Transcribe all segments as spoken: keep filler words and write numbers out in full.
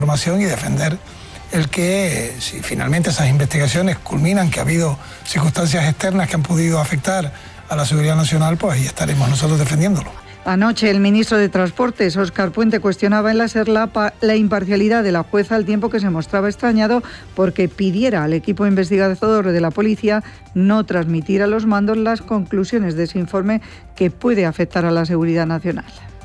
información y defender el que, si finalmente esas investigaciones culminan, que ha habido circunstancias externas que han podido afectar a la seguridad nacional, pues ahí estaremos nosotros defendiéndolo. Anoche el ministro de Transportes, Óscar Puente, cuestionaba en la SER la, la imparcialidad de la jueza al tiempo que se mostraba extrañado porque pidiera al equipo investigador de la policía no transmitir a los mandos las conclusiones de ese informe que puede afectar a la seguridad nacional.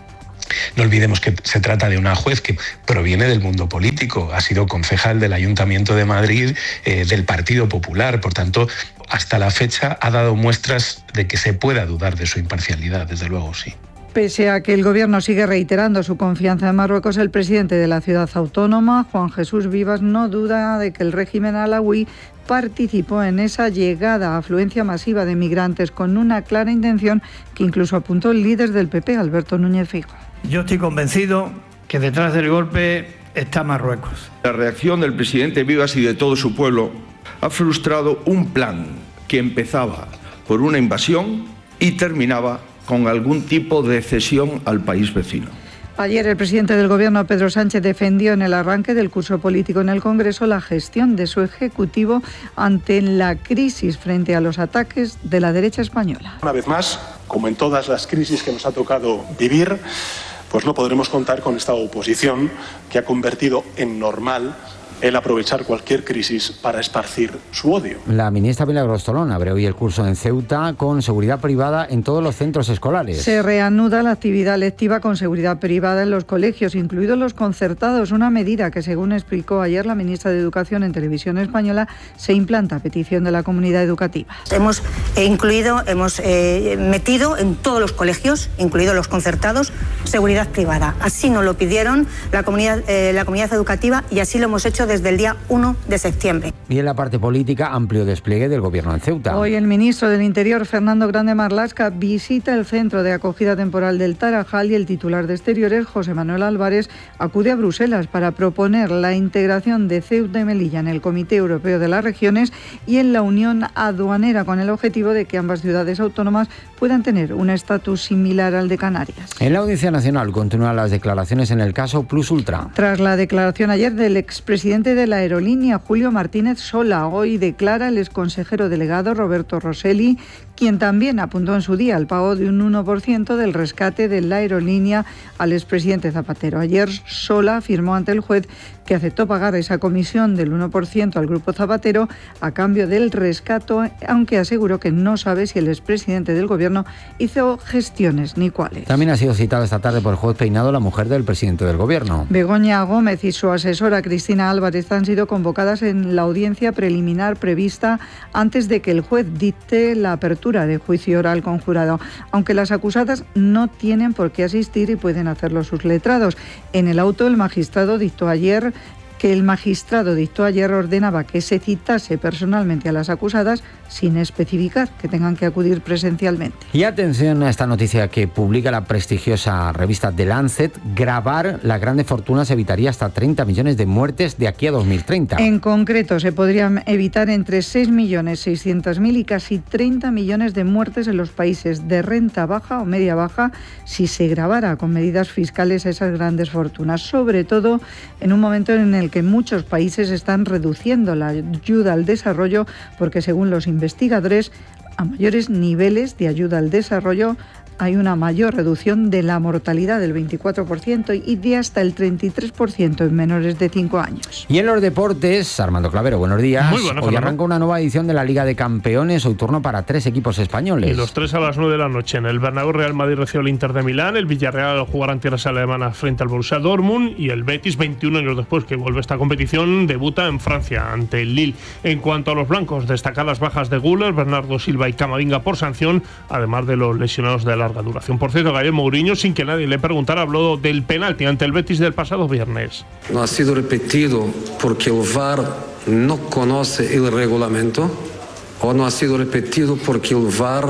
No olvidemos que se trata de una juez que proviene del mundo político, ha sido concejal del Ayuntamiento de Madrid, eh, del Partido Popular, por tanto, hasta la fecha ha dado muestras de que se pueda dudar de su imparcialidad, desde luego, sí. Pese a que el Gobierno sigue reiterando su confianza en Marruecos, el presidente de la ciudad autónoma, Juan Jesús Vivas, no duda de que el régimen alauí participó en esa llegada a afluencia masiva de migrantes con una clara intención que incluso apuntó el líder del P P, Alberto Núñez Feijóo. Yo estoy convencido que detrás del golpe está Marruecos. La reacción del presidente Vivas y de todo su pueblo ha frustrado un plan que empezaba por una invasión y terminaba con algún tipo de cesión al país vecino. Ayer el presidente del Gobierno, Pedro Sánchez, defendió en el arranque del curso político en el Congreso la gestión de su Ejecutivo ante la crisis frente a los ataques de la derecha española. Una vez más, como en todas las crisis que nos ha tocado vivir, pues no podremos contar con esta oposición que ha convertido en normal el aprovechar cualquier crisis para esparcir su odio. La ministra Milagros Tolón abre hoy el curso en Ceuta con seguridad privada en todos los centros escolares. Se reanuda la actividad lectiva con seguridad privada en los colegios, incluidos los concertados, una medida que, según explicó ayer la ministra de Educación en Televisión Española, se implanta a petición de la comunidad educativa. Hemos incluido, hemos eh, metido en todos los colegios, incluidos los concertados, seguridad privada. Así nos lo pidieron la comunidad, eh, la comunidad educativa y así lo hemos hecho desde el día uno de septiembre. Y en la parte política, amplio despliegue del Gobierno en Ceuta. Hoy el ministro del Interior, Fernando Grande Marlaska, visita el centro de acogida temporal del Tarajal y el titular de Exteriores, José Manuel Álvarez, acude a Bruselas para proponer la integración de Ceuta y Melilla en el Comité Europeo de las Regiones y en la Unión Aduanera, con el objetivo de que ambas ciudades autónomas puedan tener un estatus similar al de Canarias. En la Audiencia Nacional continúan las declaraciones en el caso Plus Ultra. Tras la declaración ayer del expresidente de la aerolínea, Julio Martínez Sola, hoy declara el exconsejero delegado Roberto Rosselli, quien también apuntó en su día al pago de un uno por ciento del rescate de la aerolínea al expresidente Zapatero. Ayer Sola afirmó ante el juez que aceptó pagar esa comisión del uno por ciento al grupo Zapatero a cambio del rescate, aunque aseguró que no sabe si el expresidente del gobierno hizo gestiones ni cuáles. También ha sido citada esta tarde por el juez Peinado la mujer del presidente del gobierno. Begoña Gómez y su asesora Cristina Álvarez han sido convocadas en la audiencia preliminar prevista antes de que el juez dicte la apertura de juicio oral con jurado, aunque las acusadas no tienen por qué asistir y pueden hacerlo sus letrados. En el auto el magistrado dictó ayer que el magistrado dictó ayer ordenaba que se citase personalmente a las acusadas sin especificar que tengan que acudir presencialmente. Y atención a esta noticia que publica la prestigiosa revista The Lancet. Grabar las grandes fortunas evitaría hasta treinta millones de muertes de aquí a dos mil treinta. En concreto, se podrían evitar entre seis millones seiscientos mil y casi treinta millones de muertes en los países de renta baja o media baja si se grabara con medidas fiscales esas grandes fortunas, sobre todo en un momento en el que muchos países están reduciendo la ayuda al desarrollo porque, según los investigadores, a mayores niveles de ayuda al desarrollo hay una mayor reducción de la mortalidad del veinticuatro por ciento y de hasta el treinta y tres por ciento en menores de cinco años. Y en los deportes, Armando Clavero, buenos días. Muy buenas, Hoy Fernando. arranca una nueva edición de la Liga de Campeones, hoy turno para tres equipos españoles. Y los tres a las nueve de la noche. En el Bernabéu, Real Madrid recibe al Inter de Milán, el Villarreal jugará en tierras alemanas frente al Borussia Dortmund y el Betis, veintiún años después que vuelve esta competición, debuta en Francia ante el Lille. En cuanto a los blancos, destacar las bajas de Güler, Bernardo Silva y Camavinga por sanción, además de los lesionados de larga duración. Por cierto, Gabriel Mourinho, sin que nadie le preguntara, habló del penalti ante el Betis del pasado viernes. No ha sido repetido porque el V A R no conoce el reglamento o no ha sido repetido porque el V A R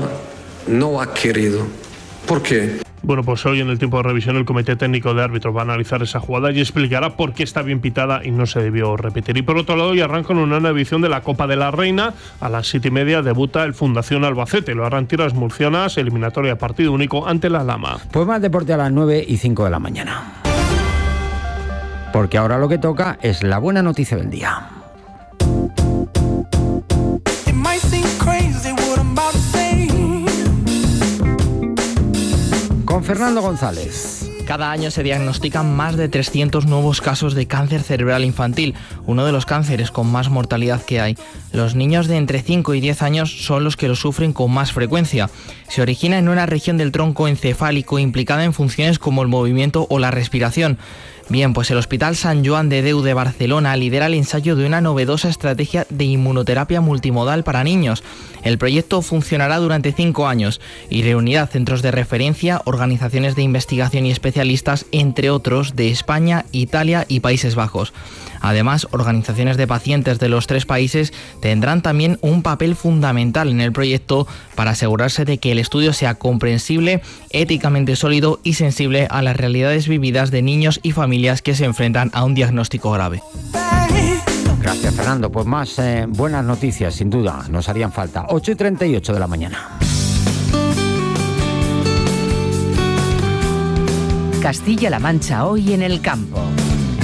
no ha querido. ¿Por qué? Bueno, pues hoy en el tiempo de revisión el Comité Técnico de Árbitros va a analizar esa jugada y explicará por qué está bien pitada y no se debió repetir. Y por otro lado, hoy arrancan una nueva edición de la Copa de la Reina. A las siete y media debuta el Fundación Albacete. Lo harán tiras murcianas, eliminatoria partido único ante la Lama. Pues más deporte a las nueve y cinco de la mañana. porque ahora lo que toca es la buena noticia del día. Con Fernando González. Cada año se diagnostican más de trescientos nuevos casos de cáncer cerebral infantil, uno de los cánceres con más mortalidad que hay. Los niños de entre cinco y diez años son los que lo sufren con más frecuencia. Se origina en una región del tronco encefálico implicada en funciones como el movimiento o la respiración. Bien, pues el Hospital Sant Joan de Déu de Barcelona lidera el ensayo de una novedosa estrategia de inmunoterapia multimodal para niños. El proyecto funcionará durante cinco años y reunirá centros de referencia, organizaciones de investigación y especialistas, entre otros, de España, Italia y Países Bajos. Además, organizaciones de pacientes de los tres países tendrán también un papel fundamental en el proyecto para asegurarse de que el estudio sea comprensible, éticamente sólido y sensible a las realidades vividas de niños y familias que se enfrentan a un diagnóstico grave. Gracias, Fernando. Pues más eh, buenas noticias, sin duda, nos harían falta. ocho y treinta y ocho de la mañana. Castilla-La Mancha hoy en el campo.